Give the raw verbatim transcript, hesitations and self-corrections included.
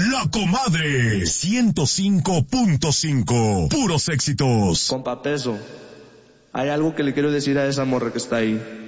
La Comadre ciento cinco punto cinco. Puros éxitos. Compa Peso, hay algo que le quiero decir a esa morra que está ahí.